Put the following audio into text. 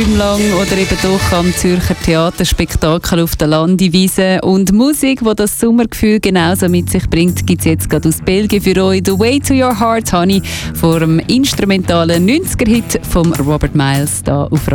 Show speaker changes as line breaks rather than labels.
lang oder eben doch am Zürcher Theaterspektakel auf der Landewiese. Und Musik, die das Sommergefühl genauso mit sich bringt, gibt es jetzt gerade aus Belgien für euch. «The Way to Your Heart», Honey, vor dem instrumentalen 90er-Hit von Robert Miles, da auf